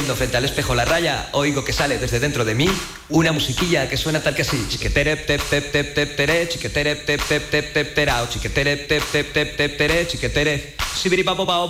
viendo frente al espejo la raya, oigo que sale desde dentro de mí una musiquilla que suena tal que así. Chiquetere, tep, tep, tep, tep, tere, chiquetere, tep, tep, tep, tep, terao, chiquetere, tep, tep, tep, tep, tere, chiquetere, sibiripapopao.